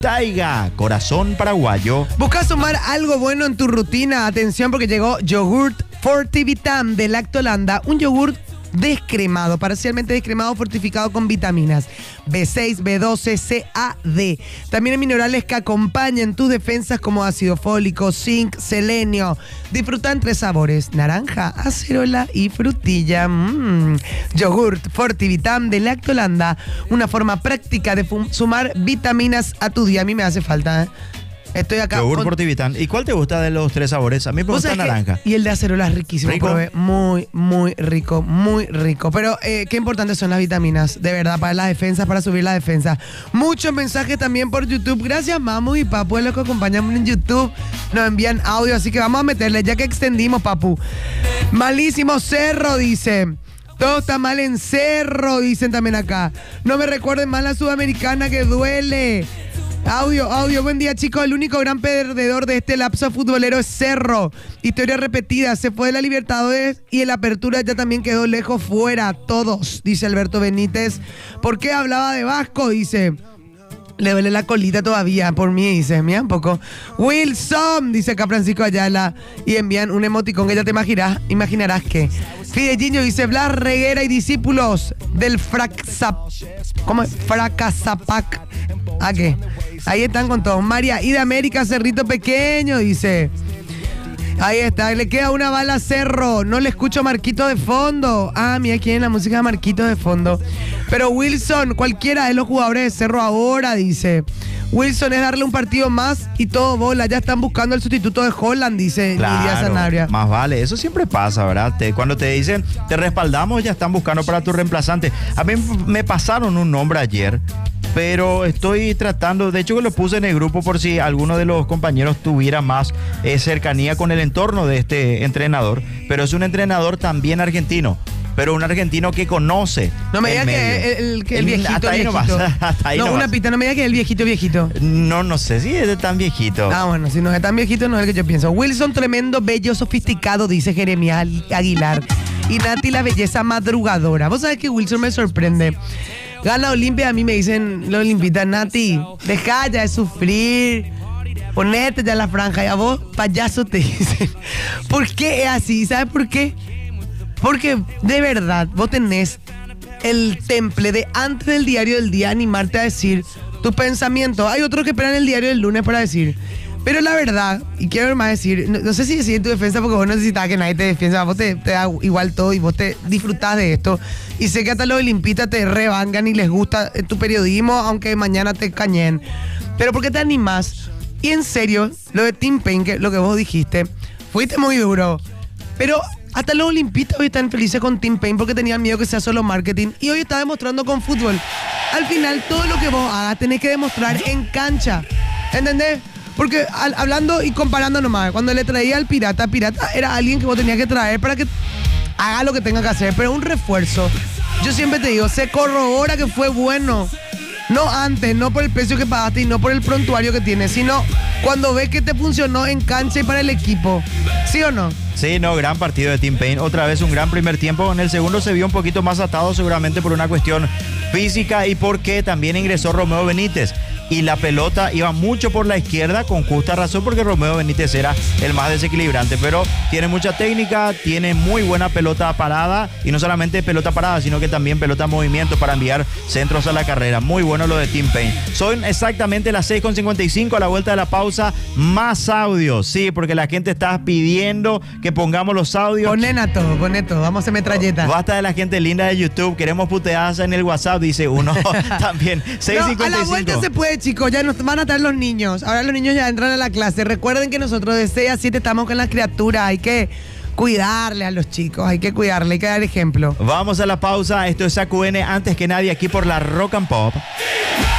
Taiga, corazón paraguayo. ¿Buscas sumar algo bueno en tu rutina? Atención, porque llegó Yogurt Fortivitam de Lactolanda, un yogurt descremado, parcialmente descremado, fortificado con vitaminas B6, B12, C, A, D. También hay minerales que acompañan tus defensas como ácido fólico, zinc, selenio. Disfruta en 3 sabores: naranja, acerola y frutilla. Yogurt Fortivitam de Lactolanda, una forma práctica de sumar vitaminas a tu día. A mí me hace falta, Estoy acá. Yogur Fortivitam. ¿Y cuál te gusta de los 3 sabores? A mí me gusta naranja. Y el de acerola es riquísimo. ¿Rico? Probé. Muy, muy rico, muy rico. Pero qué importantes son las vitaminas, de verdad, para la defensa, para subir la defensa. Muchos mensajes también por YouTube. Gracias, Mamu y Papu, los que acompañamos en YouTube. Nos envían audio, así que vamos a meterle, ya que extendimos, Papu. Malísimo Cerro, dice. Todo está mal en Cerro, dicen también acá. No me recuerden más la Sudamericana, que duele. Audio, buen día, chicos. El único gran perdedor de este lapso futbolero es Cerro. Historia repetida, se fue de la Libertadores y el Apertura ya también quedó lejos fuera. Todos, dice Alberto Benítez. ¿Por qué hablaba de Vasco? Dice. Le duele la colita todavía por mí, dice. Mira un poco. Wilson, dice acá Francisco Ayala. Y envían un emoticón que ya te imaginarás que. Fidelliño dice: Blas Reguera y discípulos del Fracasapac. ¿A qué? Ahí están con todos. María I de América, Cerrito Pequeño, dice. Ahí está, le queda una bala a Cerro. No le escucho Marquito de fondo. Ah, mira aquí en la música de Marquito de fondo. Pero Wilson, cualquiera de los jugadores de Cerro ahora, dice. Wilson es darle un partido más y todo bola. Ya están buscando el sustituto de Holland, dice Lidia Sanabria. Más vale, eso siempre pasa, ¿verdad? Cuando te dicen, te respaldamos, ya están buscando para tu reemplazante. A mí me pasaron un nombre ayer, pero estoy tratando, de hecho que lo puse en el grupo por si alguno de los compañeros tuviera más cercanía con el entorno de este entrenador, pero es un entrenador también argentino, pero un argentino que conoce. No me digas que el viejito, hasta ahí viejito. Nomás, hasta ahí no, nomás. Una pista, no me digas que es el viejito. No sé si es de tan viejito. Ah, bueno, si no es tan viejito no es el que yo pienso. Wilson, tremendo, bello, sofisticado, dice Jeremías Aguilar. Y Nati, la belleza madrugadora. Vos sabés que Wilson me sorprende. Gana Olimpia, a mí me dicen, la Olimpita, Nati, deja ya de sufrir, ponete ya la franja, y a vos, payaso, te dicen. ¿Por qué es así? ¿Sabes por qué? Porque de verdad, vos tenés el temple de antes del diario del día animarte a decir tu pensamiento. Hay otros que esperan el diario del lunes para decir. Pero la verdad, y quiero más decir, no sé si decir en tu defensa porque vos no necesitas que nadie te defienda, vos te da igual todo y vos te disfrutás de esto. Y sé que hasta los Olimpistas te revangan y les gusta tu periodismo, aunque mañana te cañen. Pero ¿por qué te animás? Y en serio, lo de Tim Payne, que lo que vos dijiste, fuiste muy duro. Pero hasta los Olimpistas hoy están felices con Tim Payne porque tenían miedo que sea solo marketing. Y hoy está demostrando con fútbol. Al final, todo lo que vos hagas tenés que demostrar en cancha. ¿Entendés? Porque hablando y comparando nomás, cuando le traía al Pirata era alguien que vos tenías que traer para que haga lo que tenga que hacer. Pero un refuerzo, yo siempre te digo, se corrobora que fue bueno. No antes, no por el precio que pagaste y no por el prontuario que tienes, sino cuando ves que te funcionó en cancha y para el equipo. ¿Sí o no? Sí, no, gran partido de Tim Payne. Otra vez un gran primer tiempo. En el segundo se vio un poquito más atado, seguramente por una cuestión física y porque también ingresó Romeo Benítez. Y la pelota iba mucho por la izquierda, con justa razón, porque Romeo Benítez era el más desequilibrante. Pero tiene mucha técnica, tiene muy buena pelota parada. Y no solamente pelota parada, sino que también pelota en movimiento para enviar centros a la carrera. Muy bueno lo de Tim Payne. Son exactamente las 6:55, a la vuelta de la pausa. Más audios, sí, porque la gente está pidiendo que pongamos los audios. Poné todo, vamos a hacer metralleta. Basta de la gente linda de YouTube, queremos puteadas en el WhatsApp, dice uno. También, 6:55. No, a la vuelta se puede, chicos, ya nos van a traer los niños. Ahora los niños ya entran a la clase. Recuerden que nosotros de 6 a 7 estamos con las criaturas. Hay que cuidarle a los chicos, hay que dar ejemplo. Vamos a la pausa, esto es AQN antes que nadie aquí por la Rock and Pop.